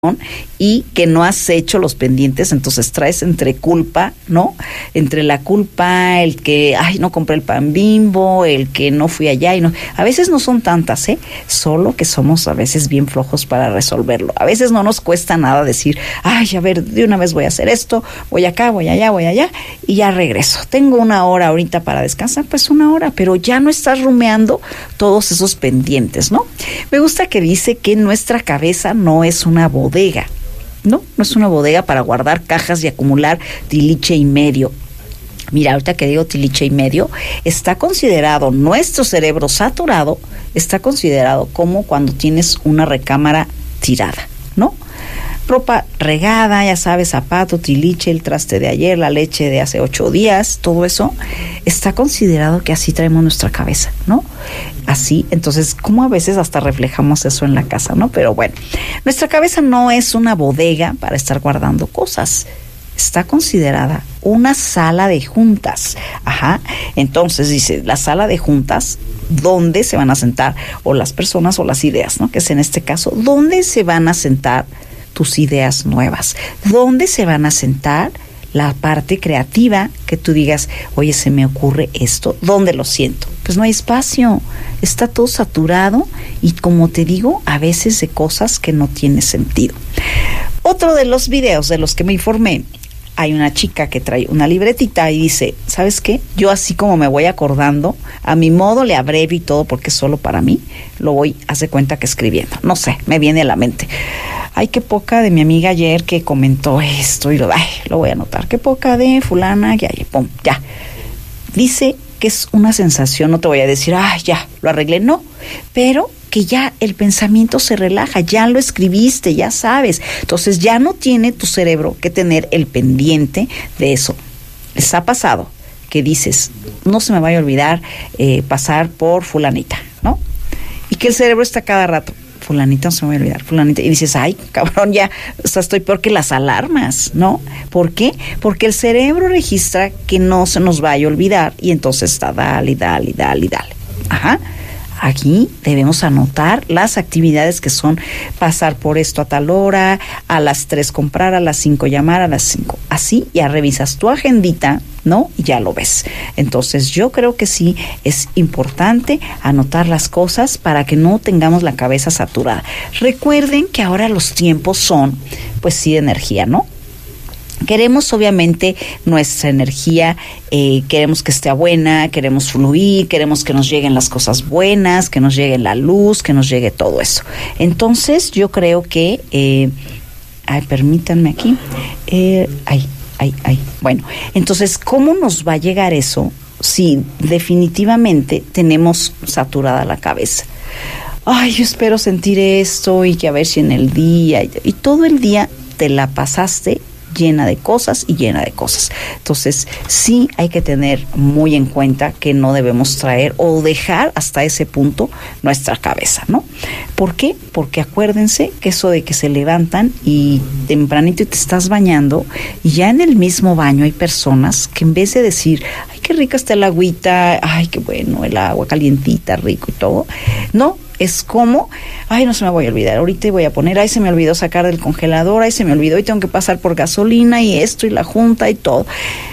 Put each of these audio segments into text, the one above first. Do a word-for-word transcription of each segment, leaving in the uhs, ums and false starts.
y que no has hecho los pendientes, entonces traes entre culpa, ¿no? Entre la culpa, el que, ay, no compré el pan Bimbo, el que no fui allá y no. A veces no son tantas, ¿eh? Solo que somos a veces bien flojos para resolverlo. A veces no nos cuesta nada decir, ay, a ver, de una vez voy a hacer esto, voy acá, voy allá, voy allá y ya regreso. Tengo una hora ahorita para descansar, pues una hora, pero ya no estás rumeando todos esos pendientes, ¿no? Me gusta que dice que nuestra cabeza no es una bodega. bodega, ¿no? No es una bodega para guardar cajas y acumular tiliche y medio. Mira, ahorita que digo tiliche y medio, está considerado nuestro cerebro saturado, está considerado como cuando tienes una recámara tirada, ¿no? Ropa regada, ya sabes, zapato, tiliche, el traste de ayer, la leche de hace ocho días, todo eso está considerado que así traemos nuestra cabeza, ¿no? Así, entonces, como a veces hasta reflejamos eso en la casa, ¿no? Pero bueno, nuestra cabeza no es una bodega para estar guardando cosas. Está considerada una sala de juntas. Ajá. Entonces dice, la sala de juntas, ¿dónde se van a sentar? O las personas o las ideas, ¿no? Que es en este caso, ¿dónde se van a sentar tus ideas nuevas? ¿Dónde se van a sentar la parte creativa que tú digas, oye, se me ocurre esto? ¿Dónde lo siento? Pues no hay espacio, está todo saturado y, como te digo, a veces de cosas que no tienen sentido. Otro de los videos de los que me informé, hay una chica que trae una libretita y dice, ¿sabes qué? Yo así como me voy acordando, a mi modo le abrevio y todo porque es solo para mí, lo voy, hace cuenta que escribiendo. No sé, me viene a la mente. Ay, qué poca de mi amiga ayer que comentó esto y lo, ay, lo voy a anotar. Qué poca de fulana, ya, ya, pum, ya. Dice que es una sensación, no te voy a decir, ay, ya, lo arreglé, no, pero que ya el pensamiento se relaja, ya lo escribiste, ya sabes. Entonces ya no tiene tu cerebro que tener el pendiente de eso. ¿Les ha pasado que dices, no se me vaya a olvidar eh, pasar por fulanita, ¿no? Y que el cerebro está cada rato, fulanita no se me va a olvidar, fulanita, y dices, ay, cabrón, ya, o sea, estoy peor que las alarmas, ¿no? ¿Por qué? Porque el cerebro registra que no se nos vaya a olvidar y entonces está dale, dale, dale, dale. Ajá. Aquí debemos anotar las actividades que son pasar por esto a tal hora, a las tres comprar, a las cinco llamar, a las cinco. Así ya revisas tu agendita, ¿no? Y ya lo ves. Entonces yo creo que sí es importante anotar las cosas para que no tengamos la cabeza saturada. Recuerden que ahora los tiempos son, pues sí, de energía, ¿no? Queremos obviamente nuestra energía, eh, queremos que esté buena, queremos fluir, queremos que nos lleguen las cosas buenas, que nos llegue la luz, que nos llegue todo eso. Entonces yo creo que, eh, ay, permítanme aquí, eh, ay, ay, ay, bueno, entonces, ¿cómo nos va a llegar eso si definitivamente tenemos saturada la cabeza? Ay, yo espero sentir esto y que a ver si en el día, y, y todo el día te la pasaste llena de cosas y llena de cosas. Entonces, sí hay que tener muy en cuenta que no debemos traer o dejar hasta ese punto nuestra cabeza, ¿no? ¿Por qué? Porque acuérdense que eso de que se levantan y tempranito te estás bañando y ya en el mismo baño hay personas que en vez de decir, ay, qué rica está el agüita, ay, qué bueno, el agua calientita, rico y todo, no, es como, ay, no se me voy a olvidar, ahorita voy a poner, ay, se me olvidó sacar del congelador, ay, se me olvidó y tengo que pasar por gasolina y esto y la junta y todo.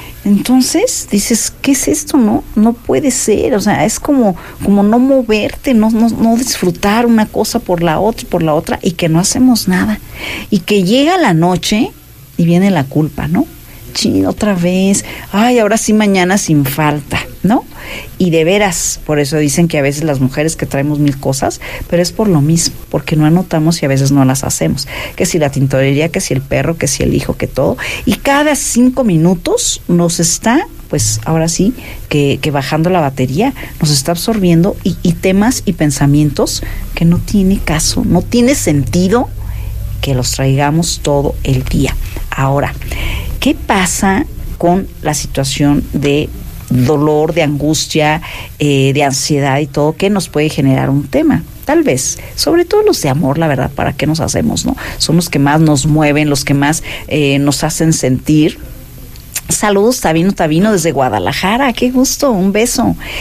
Entonces dices, ¿qué es esto? No, no puede ser, o sea, es como, como no moverte, no, no, no disfrutar una cosa por la otra, por la otra, y que no hacemos nada. Y que llega la noche y viene la culpa, ¿no? Chin, otra vez, ay, ahora sí mañana sin falta, ¿no? Y de veras, por eso dicen que a veces las mujeres que traemos mil cosas, pero es por lo mismo, porque no anotamos y a veces no las hacemos. Que si la tintorería, que si el perro, que si el hijo, que todo. Y cada cinco minutos nos está, pues ahora sí, que, que bajando la batería, nos está absorbiendo y, y temas y pensamientos que no tiene caso, no tiene sentido que los traigamos todo el día. Ahora, ¿qué pasa con la situación de dolor, de angustia, eh, de ansiedad y todo, que nos puede generar un tema? Tal vez, sobre todo los de amor, la verdad, ¿para qué nos hacemos, no? Son los que más nos mueven, los que más eh, nos hacen sentir. Saludos, Tabino, Tabino, desde Guadalajara, qué gusto, un beso.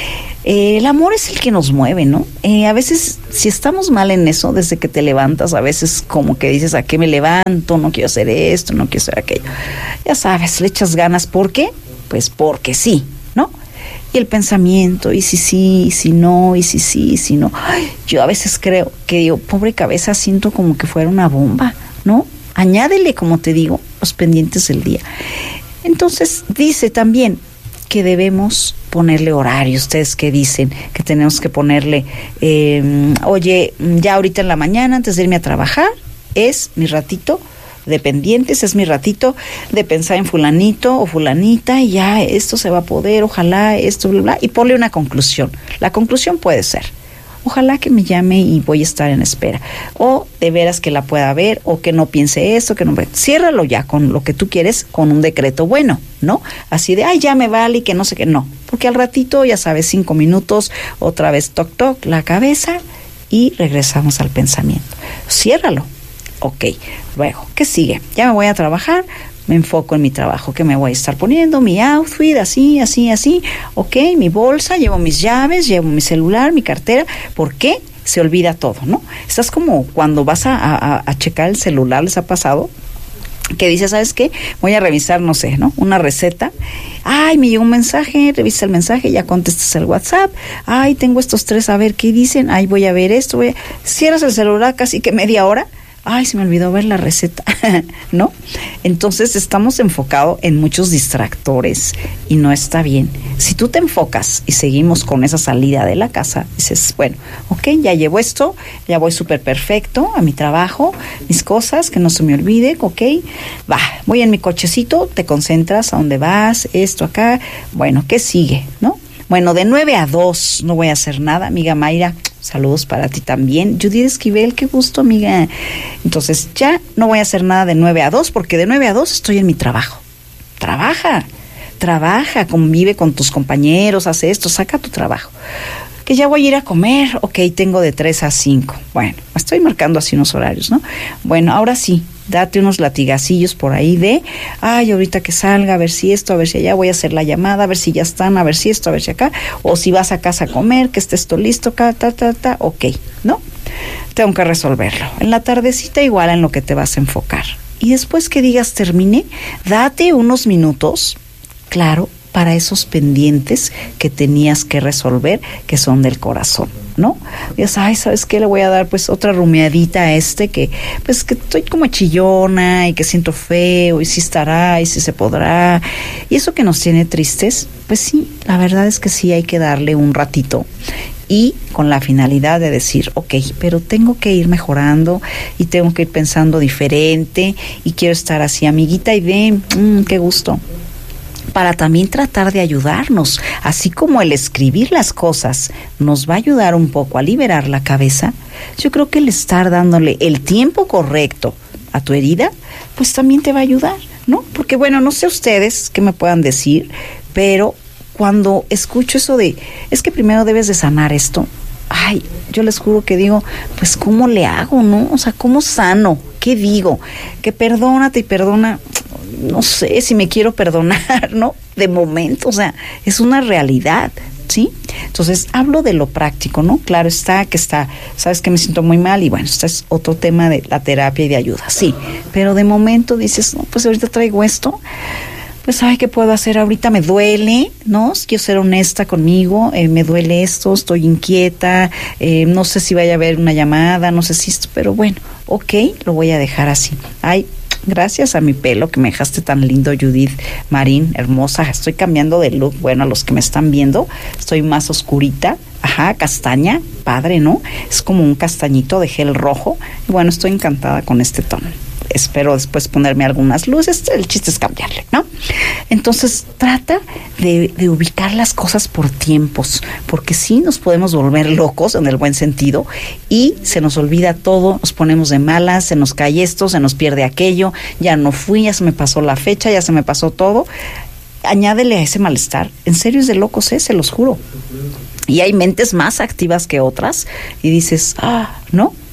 Eh, el amor es el que nos mueve, ¿no? Eh, a veces, si estamos mal en eso, desde que te levantas, a veces como que dices, ¿a qué me levanto? No quiero hacer esto, no quiero hacer aquello. Ya sabes, le echas ganas. ¿Por qué? Pues porque sí, ¿no? Y el pensamiento, y si sí, y si no, y si sí, y si no. Ay, yo a veces creo que digo, pobre cabeza, siento como que fuera una bomba, ¿no? Añádele, como te digo, los pendientes del día. Entonces, dice también que debemos ponerle horario. Ustedes que dicen que tenemos que ponerle, eh, oye, ya ahorita en la mañana, antes de irme a trabajar, es mi ratito de pendientes, es mi ratito de pensar en fulanito o fulanita, y ya esto se va a poder, ojalá esto, bla, bla, y ponle una conclusión. La conclusión puede ser, ojalá que me llame y voy a estar en espera, o de veras que la pueda ver, o que no piense esto, que no, ciérralo ya con lo que tú quieres, con un decreto bueno, ¿no? Así de, ay, ya me vale, y que no sé qué, no, porque al ratito, ya sabes, cinco minutos, otra vez toc toc, la cabeza, y regresamos al pensamiento. Ciérralo. Ok, luego, ¿qué sigue? Ya me voy a trabajar, me enfoco en mi trabajo, que me voy a estar poniendo mi outfit, así, así, así, ok, mi bolsa, llevo mis llaves, llevo mi celular, mi cartera. ¿Por qué? Se olvida todo, ¿no? Estás como cuando vas a, a, a checar el celular, ¿les ha pasado? Que dices, ¿sabes qué? Voy a revisar, no sé, ¿no? Una receta. Ay, me llegó un mensaje, revisa el mensaje, ya contestas el WhatsApp. Ay, tengo estos tres, a ver qué dicen. Ay, voy a ver esto. Voy a... Cierras el celular casi que media hora. Ay, se me olvidó ver la receta, ¿no? Entonces estamos enfocados en muchos distractores y no está bien. Si tú te enfocas y seguimos con esa salida de la casa, dices, bueno, ok, ya llevo esto, ya voy súper perfecto a mi trabajo, mis cosas, que no se me olvide, ok, va, voy en mi cochecito, te concentras a dónde vas, esto acá, bueno, ¿qué sigue, no? Bueno, de nueve a dos no voy a hacer nada, amiga Mayra. Saludos para ti también. Judith Esquivel, qué gusto, amiga. Entonces, ya no voy a hacer nada de nueve a dos, porque de nueve a dos estoy en mi trabajo. Trabaja, trabaja, convive con tus compañeros, haz esto, saca tu trabajo. Que ya voy a ir a comer, ok, tengo de tres a cinco. Bueno, estoy marcando así unos horarios, ¿no? Bueno, ahora sí, date unos latigacillos por ahí de, ay, ahorita que salga, a ver si esto, a ver si allá, voy a hacer la llamada, a ver si ya están, a ver si esto, a ver si acá, o si vas a casa a comer, que esté esto listo, ta, ta, ta, ta, ok, ¿no? Tengo que resolverlo. En la tardecita igual en lo que te vas a enfocar. Y después que digas terminé, date unos minutos, claro, para esos pendientes que tenías que resolver, que son del corazón, ¿no? Dices, ay, ¿sabes qué? Le voy a dar pues otra rumiadita a este, que pues que estoy como chillona y que siento feo, y si estará, y si se podrá, y eso que nos tiene tristes, pues sí, la verdad es que sí hay que darle un ratito, y con la finalidad de decir, ok, pero tengo que ir mejorando y tengo que ir pensando diferente, y quiero estar así, amiguita, y ven, mmm, qué gusto, para también tratar de ayudarnos, así como el escribir las cosas nos va a ayudar un poco a liberar la cabeza. Yo creo que el estar dándole el tiempo correcto a tu herida, pues también te va a ayudar, ¿no? Porque bueno, no sé ustedes qué me puedan decir, pero cuando escucho eso de, es que primero debes de sanar esto, ay, yo les juro que digo, pues ¿cómo le hago, no? O sea, ¿cómo sano? ¿Qué digo? Que perdónate y perdona, no sé si me quiero perdonar, ¿no? De momento, o sea, es una realidad, ¿sí? Entonces, hablo de lo práctico, ¿no? Claro está que está, sabes que me siento muy mal y bueno, este es otro tema de la terapia y de ayuda, sí, pero de momento dices, no, pues ahorita traigo esto, pues, ay, ¿qué puedo hacer? Ahorita me duele, ¿no? Quiero ser honesta conmigo, eh, me duele esto, estoy inquieta, eh, no sé si vaya a haber una llamada, no sé si esto, pero bueno, ok, lo voy a dejar así. Ay, gracias a mi pelo que me dejaste tan lindo, Judith Marín, hermosa, estoy cambiando de look, bueno, a los que me están viendo, estoy más oscurita, ajá, castaña, padre, ¿no? Es como un castañito de gel rojo, y bueno, estoy encantada con este tono. Espero después ponerme algunas luces, el chiste es cambiarle, ¿no? Entonces trata de, de ubicar las cosas por tiempos, porque sí nos podemos volver locos en el buen sentido y se nos olvida todo, nos ponemos de malas, se nos cae esto, se nos pierde aquello, ya no fui, ya se me pasó la fecha, ya se me pasó todo. Añádele a ese malestar, en serio es de locos, ¿eh? Se los juro. Y hay mentes más activas que otras y dices, ah, ¿no?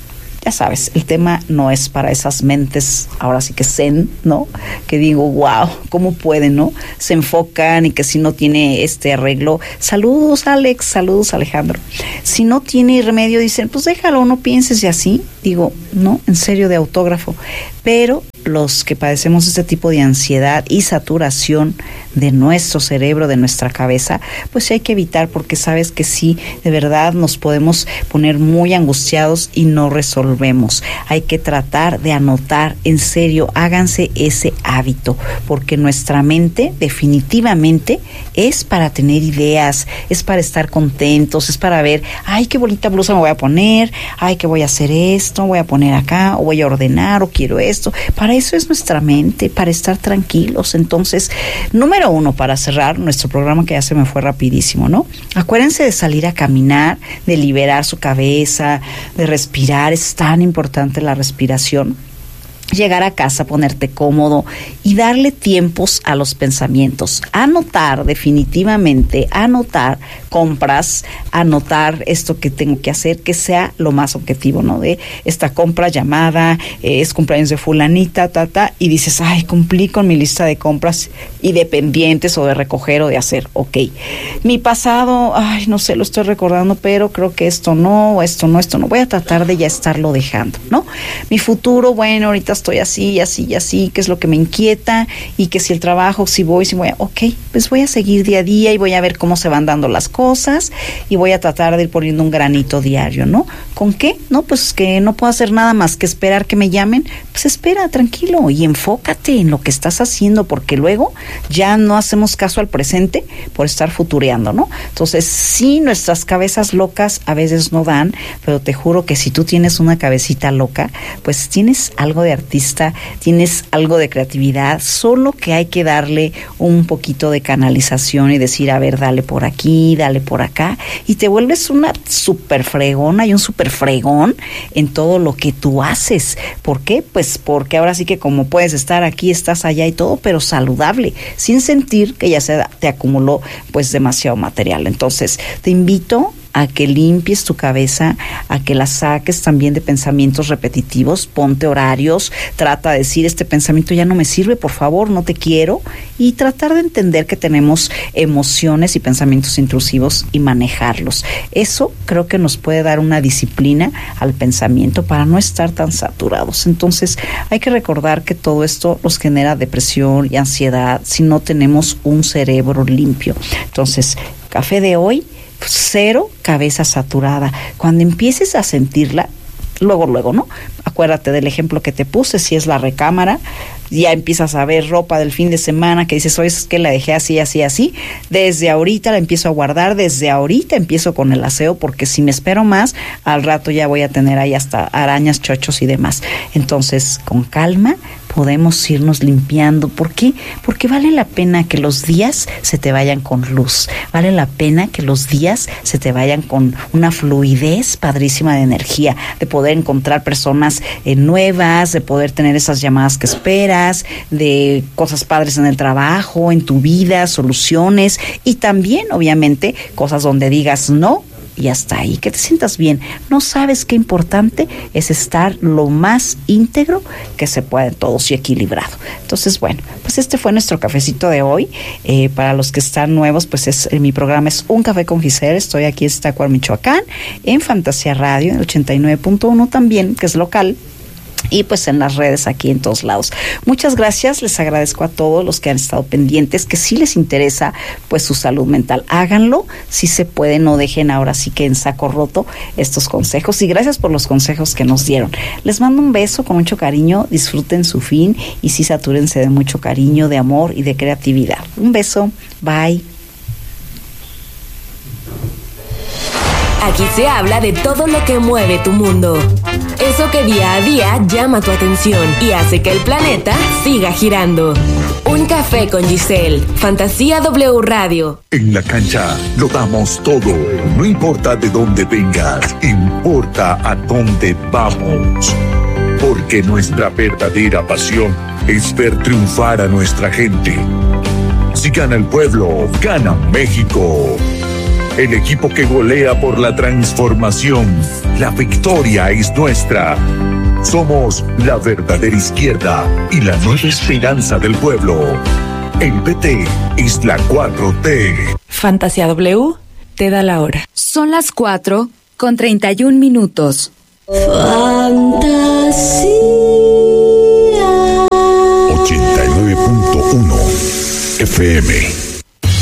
ya sabes, el tema no es para esas mentes, ahora sí que zen, ¿no? Que digo, wow, ¿cómo pueden, no? Se enfocan y que si no tiene este arreglo, saludos Alex, saludos Alejandro. Si no tiene remedio, dicen, pues déjalo, no pienses y así. Digo, no, en serio, de autógrafo. Pero los que padecemos este tipo de ansiedad y saturación de nuestro cerebro, de nuestra cabeza, pues sí hay que evitar, porque sabes que sí, de verdad nos podemos poner muy angustiados y no resolvemos. Hay que tratar de anotar, en serio, háganse ese hábito, porque nuestra mente definitivamente es para tener ideas, es para estar contentos, es para ver, ay, qué bonita blusa me voy a poner, ay, que voy a hacer esto, voy a poner acá, o voy a ordenar, o quiero esto. Para eso es nuestra mente, para estar tranquilos. Entonces, número uno, para cerrar nuestro programa, que ya se me fue rapidísimo, ¿no? Acuérdense de salir a caminar, de liberar su cabeza, de respirar. Es tan importante la respiración. Llegar a casa, ponerte cómodo y darle tiempos a los pensamientos. Anotar, definitivamente, anotar compras, anotar esto que tengo que hacer, que sea lo más objetivo, ¿no? De esta compra llamada, eh, es cumpleaños de fulanita, ta, ta, y dices, ay, cumplí con mi lista de compras y de pendientes o de recoger o de hacer, ok. Mi pasado, ay, no sé, lo estoy recordando, pero creo que esto no, esto no, esto no. Voy a tratar de ya estarlo dejando, ¿no? Mi futuro, bueno, ahorita estoy así, así, así, qué es lo que me inquieta, y que si el trabajo, si voy, si voy a, ok, pues voy a seguir día a día y voy a ver cómo se van dando las cosas y voy a tratar de ir poniendo un granito diario, ¿no? ¿Con qué? No, pues que no puedo hacer nada más que esperar que me llamen, pues espera, tranquilo, y enfócate en lo que estás haciendo, porque luego ya no hacemos caso al presente por estar futureando, ¿no? Entonces, sí, nuestras cabezas locas a veces no dan, pero te juro que si tú tienes una cabecita loca, pues tienes algo de artista, tienes algo de creatividad, solo que hay que darle un poquito de canalización y decir, a ver, dale por aquí, dale por acá, y te vuelves una súper fregona y un súper fregón en todo lo que tú haces. ¿Por qué? Pues porque ahora sí que como puedes estar aquí, estás allá y todo, pero saludable, sin sentir que ya se te acumuló pues demasiado material. Entonces, te invito a que limpies tu cabeza, a que la saques también de pensamientos repetitivos, ponte horarios, trata de decir, este pensamiento ya no me sirve, por favor, no te quiero, y tratar de entender que tenemos emociones y pensamientos intrusivos y manejarlos. Eso creo que nos puede dar una disciplina al pensamiento para no estar tan saturados. Entonces, hay que recordar que todo esto nos genera depresión y ansiedad si no tenemos un cerebro limpio. Entonces, café de hoy, cero cabeza saturada. Cuando empieces a sentirla, luego, luego, ¿no? Acuérdate del ejemplo que te puse, si es la recámara, ya empiezas a ver ropa del fin de semana que dices, oye, es que la dejé así, así, así. Desde ahorita la empiezo a guardar, desde ahorita empiezo con el aseo, porque si me espero más, al rato ya voy a tener ahí hasta arañas, chochos y demás. Entonces, con calma, podemos irnos limpiando. ¿Por qué? Porque vale la pena que los días se te vayan con luz. Vale la pena que los días se te vayan con una fluidez padrísima de energía, de poder encontrar personas eh, nuevas, de poder tener esas llamadas que esperas, de cosas padres en el trabajo, en tu vida, soluciones, y también, obviamente, cosas donde digas no, y hasta ahí, que te sientas bien. No sabes qué importante es estar lo más íntegro que se puede en todos y equilibrado. Entonces, bueno, pues este fue nuestro cafecito de hoy. Eh, para los que están nuevos, pues es eh, mi programa es Un Café con Giselle. Estoy aquí en Iztacuaro, Michoacán, en Fantasía Radio, en el ochenta y nueve punto uno también, que es local. Y pues en las redes aquí en todos lados. Muchas gracias, les agradezco a todos los que han estado pendientes, que sí les interesa pues su salud mental. Háganlo, si se puede, no dejen ahora sí que en saco roto estos consejos, y gracias por los consejos que nos dieron. Les mando un beso con mucho cariño, disfruten su fin y sí satúrense de mucho cariño, de amor y de creatividad. Un beso, bye. Aquí se habla de todo lo que mueve tu mundo. Eso que día a día llama tu atención y hace que el planeta siga girando. Un café con Giselle. Fantasía W Radio. En la cancha lo damos todo. No importa de dónde vengas, importa a dónde vamos. Porque nuestra verdadera pasión es ver triunfar a nuestra gente. Si gana el pueblo, gana México. el equipo que golea por la transformación. La victoria es nuestra. Somos la verdadera izquierda y la nueva esperanza del pueblo. El P T es la cuatro T. Fantasía W te da la hora. Son las cuatro con treinta y un minutos. Fantasía. ochenta y nueve punto uno F M.